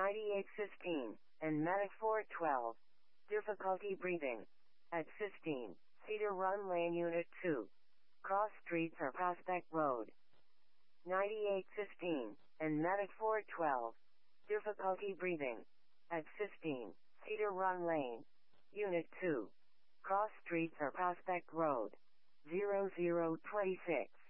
9815, and Medic 412. Difficulty breathing. At 15, Cedar Run Lane Unit 2. Cross streets or Prospect Road. 9815, and Medic 412. Difficulty breathing. At 15, Cedar Run Lane. Unit 2. Cross streets or Prospect Road. 0026.